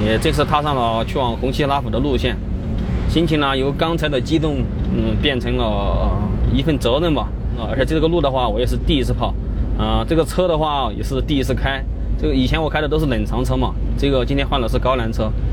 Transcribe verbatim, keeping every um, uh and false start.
也这次踏上了去往红旗拉普的路线，心情呢由刚才的激动，嗯，变成了、呃、一份责任吧。啊、呃，而且这个路的话，我也是第一次跑，啊、呃，这个车的话也是第一次开。这个以前我开的都是冷藏车嘛，这个今天换的是高栏车，